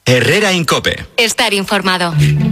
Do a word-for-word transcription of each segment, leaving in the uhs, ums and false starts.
Herrera en COPE. Estar informado.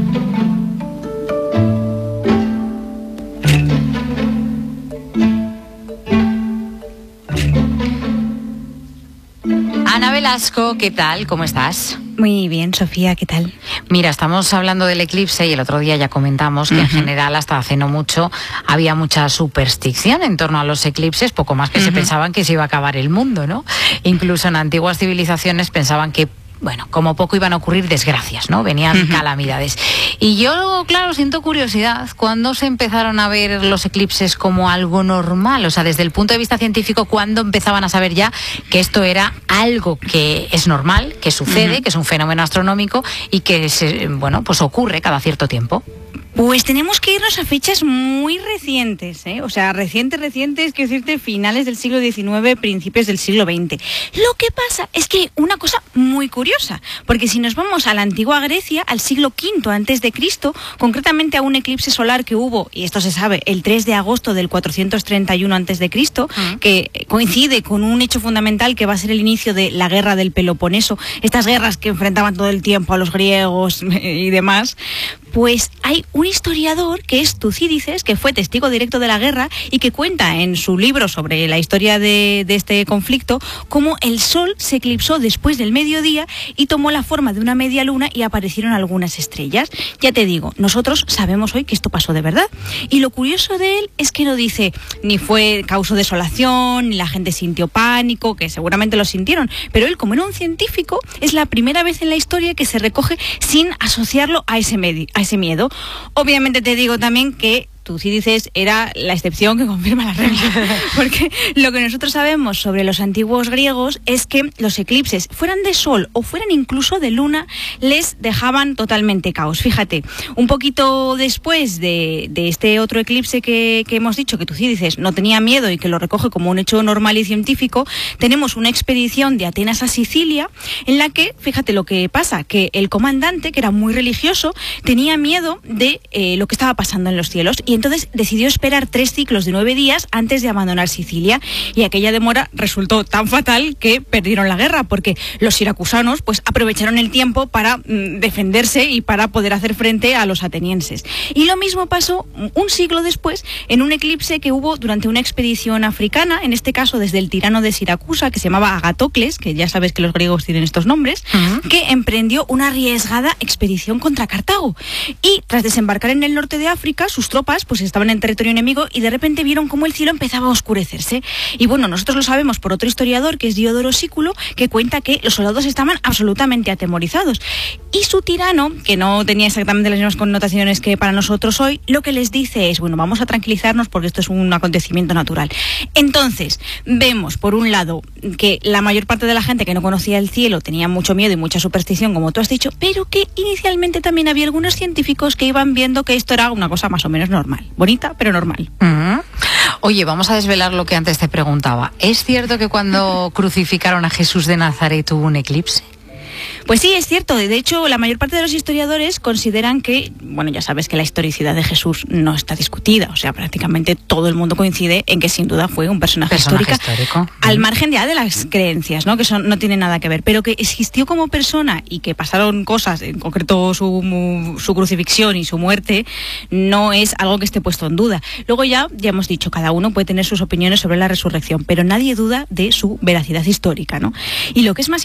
Ana Velasco, ¿qué tal? ¿Cómo estás? Muy bien, Sofía, ¿qué tal? Mira, estamos hablando del eclipse y el otro día ya comentamos que uh-huh. en general hasta hace no mucho había mucha superstición en torno a los eclipses, poco más que uh-huh. se pensaban que se iba a acabar el mundo, ¿no? Incluso en antiguas civilizaciones pensaban que, bueno, como poco iban a ocurrir desgracias, ¿no? Venían uh-huh. calamidades. Y yo, claro, siento curiosidad, ¿cuándo se empezaron a ver los eclipses como algo normal? O sea, desde el punto de vista científico, ¿cuándo empezaban a saber ya que esto era algo que es normal, que sucede, uh-huh. que es un fenómeno astronómico y que, se, bueno, pues ocurre cada cierto tiempo? Pues tenemos que irnos a fechas muy recientes, ¿eh? O sea, recientes, recientes, quiero decirte, finales del siglo diecinueve, principios del siglo veinte. Lo que pasa es que una cosa muy curiosa, porque si nos vamos a la antigua Grecia, al siglo quinto antes de Cristo, concretamente a un eclipse solar que hubo, y esto se sabe, el tres de agosto del cuatrocientos treinta y uno antes de Cristo, uh-huh. que coincide con un hecho fundamental que va a ser el inicio de la guerra del Peloponeso, estas guerras que enfrentaban todo el tiempo a los griegos y demás. Pues hay un historiador que es Tucídides, que fue testigo directo de la guerra y que cuenta en su libro sobre la historia de, de este conflicto cómo el sol se eclipsó después del mediodía y tomó la forma de una media luna y aparecieron algunas estrellas. Ya te digo, nosotros sabemos hoy que esto pasó de verdad. Y lo curioso de él es que no dice ni fue causó desolación, ni la gente sintió pánico, que seguramente lo sintieron, pero él, como era un científico, es la primera vez en la historia que se recoge sin asociarlo a ese medio. A ese miedo. Obviamente te digo también que Tucídides era la excepción que confirma la regla, porque lo que nosotros sabemos sobre los antiguos griegos es que los eclipses, fueran de sol o fueran incluso de luna, les dejaban totalmente caos. Fíjate, un poquito después de, de este otro eclipse que, que hemos dicho, que Tucídides no tenía miedo y que lo recoge como un hecho normal y científico, tenemos una expedición de Atenas a Sicilia en la que, fíjate lo que pasa, que el comandante, que era muy religioso, tenía miedo de eh, lo que estaba pasando en los cielos y entonces decidió esperar tres ciclos de nueve días antes de abandonar Sicilia, y aquella demora resultó tan fatal que perdieron la guerra, porque los siracusanos pues aprovecharon el tiempo para mm, defenderse y para poder hacer frente a los atenienses. Y lo mismo pasó un siglo después en un eclipse que hubo durante una expedición africana, en este caso desde el tirano de Siracusa, que se llamaba Agatocles, que ya sabes que los griegos tienen estos nombres, uh-huh. que emprendió una arriesgada expedición contra Cartago. Y tras desembarcar en el norte de África, sus tropas pues estaban en territorio enemigo y de repente vieron cómo el cielo empezaba a oscurecerse. Y bueno, nosotros lo sabemos por otro historiador, que es Diodoro Sículo, que cuenta que los soldados estaban absolutamente atemorizados. Y su tirano, que no tenía exactamente las mismas connotaciones que para nosotros hoy, lo que les dice es, bueno, vamos a tranquilizarnos porque esto es un acontecimiento natural. Entonces, vemos por un lado que la mayor parte de la gente que no conocía el cielo tenía mucho miedo y mucha superstición, como tú has dicho, pero que inicialmente también había algunos científicos que iban viendo que esto era una cosa más o menos normal. Bonita, pero normal. Uh-huh. Oye, vamos a desvelar lo que antes te preguntaba. ¿Es cierto que cuando crucificaron a Jesús de Nazaret hubo un eclipse? Pues sí, es cierto. De hecho, la mayor parte de los historiadores consideran que, bueno, ya sabes que la historicidad de Jesús no está discutida. O sea, prácticamente todo el mundo coincide en que sin duda fue un personaje, personaje histórico, histórico. Al margen ya de las creencias, ¿no? Que eso no tiene nada que ver. Pero que existió como persona y que pasaron cosas, en concreto su, su crucifixión y su muerte, no es algo que esté puesto en duda. Luego ya, ya hemos dicho, cada uno puede tener sus opiniones sobre la resurrección, pero nadie duda de su veracidad histórica, ¿no? Y lo que es más